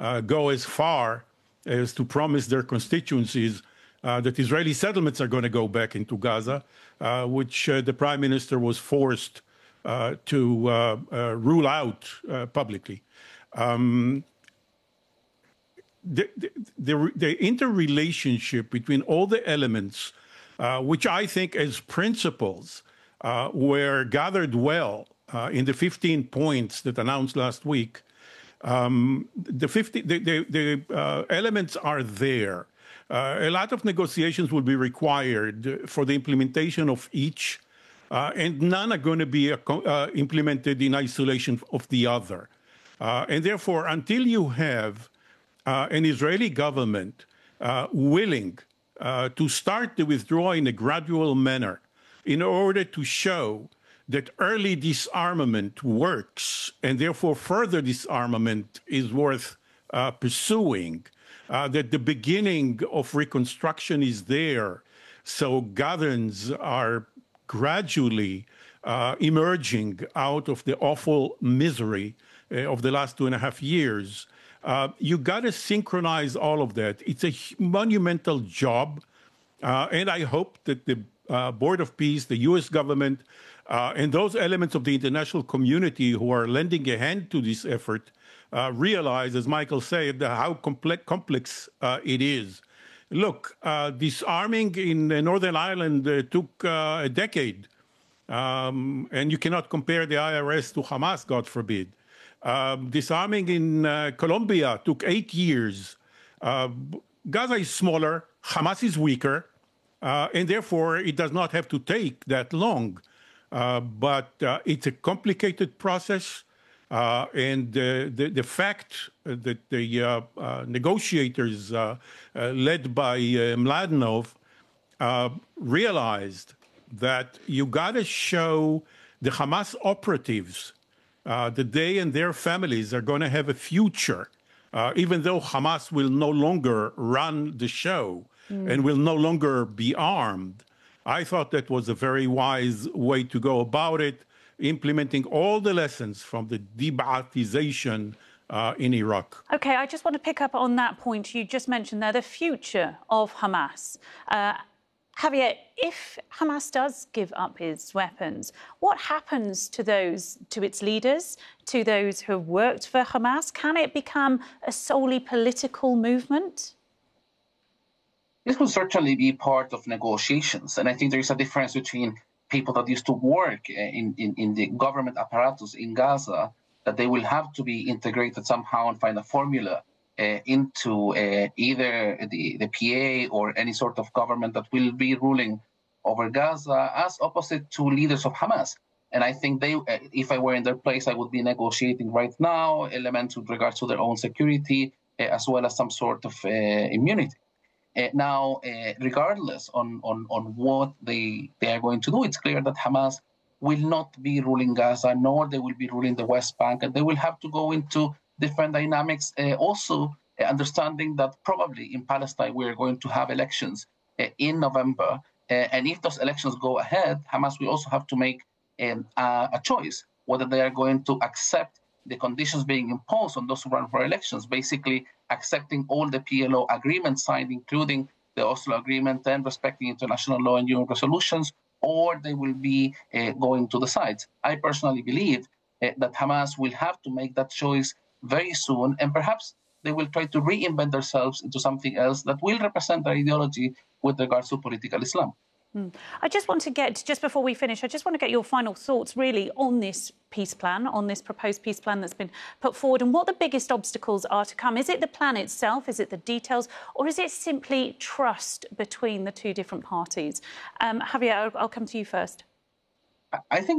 go as far as to promise their constituencies that Israeli settlements are going to go back into Gaza, which the prime minister was forced to rule out publicly. The interrelationship between all the elements, which I think as principles were gathered well in the 15 points that announced last week, the elements are there. A lot of negotiations will be required for the implementation of each, and none are going to be implemented in isolation of the other. And therefore, until you have an Israeli government willing to start the withdrawal in a gradual manner in order to show that early disarmament works and therefore further disarmament is worth pursuing, that the beginning of reconstruction is there, so Gazans are gradually emerging out of the awful misery of the last 2.5 years. You got to synchronize all of that. It's a monumental job, and I hope that the Board of Peace, the U.S. government, and those elements of the international community who are lending a hand to this effort realize, as Michael said, how complex it is. Look, disarming in Northern Ireland took a decade, and you cannot compare the IRS to Hamas, God forbid. Disarming in Colombia took 8 years. Gaza is smaller, Hamas is weaker, and therefore it does not have to take that long. But it's a complicated process, and the fact that the negotiators led by Mladenov realized that you got to show the Hamas operatives that they and their families are going to have a future, even though Hamas will no longer run the show and will no longer be armed. I thought that was a very wise way to go about it, implementing all the lessons from the de-Ba'athization in Iraq. OK, I just want to pick up on that point you just mentioned there, the future of Hamas. Javier, if Hamas does give up its weapons, what happens to its leaders, to those who have worked for Hamas? Can it become a solely political movement? This will certainly be part of negotiations. And I think there is a difference between people that used to work in the government apparatus in Gaza, that they will have to be integrated somehow and find a formula into either the PA or any sort of government that will be ruling over Gaza, as opposite to leaders of Hamas. And I think they, if I were in their place, I would be negotiating right now elements with regards to their own security, as well as some sort of immunity. Now, regardless on what they are going to do, it's clear that Hamas will not be ruling Gaza, nor they will be ruling the West Bank, and they will have to go into different dynamics, also understanding that probably in Palestine we are going to have elections in November, and if those elections go ahead, Hamas will also have to make a choice whether they are going to accept the conditions being imposed on those who run for elections, basically accepting all the PLO agreements signed, including the Oslo Agreement and respecting international law and UN resolutions, or they will be going to the sides. I personally believe that Hamas will have to make that choice very soon, and perhaps they will try to reinvent themselves into something else that will represent their ideology with regards to political Islam. I just want to get, just before we finish, I just want to get your final thoughts really on this peace plan, on this proposed peace plan that's been put forward, and what the biggest obstacles are to come. Is it the plan itself? Is it the details? Or is it simply trust between the two different parties? Javier, I'll come to you first. I think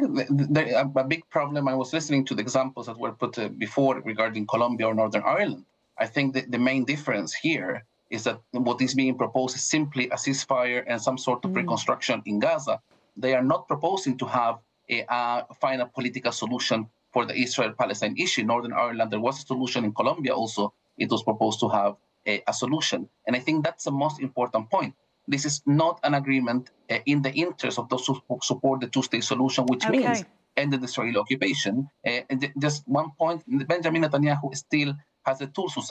a big problem, I was listening to the examples that were put before regarding Colombia or Northern Ireland. I think that the main difference here is that what is being proposed is simply a ceasefire and some sort of reconstruction in Gaza. They are not proposing to have find a political solution for the Israel-Palestine issue. In Northern Ireland, there was a solution. In Colombia also, it was proposed to have a solution. And I think that's the most important point. This is not an agreement in the interest of those who support the two-state solution, which means end the Israeli occupation. And just one point, Benjamin Netanyahu still has the tools to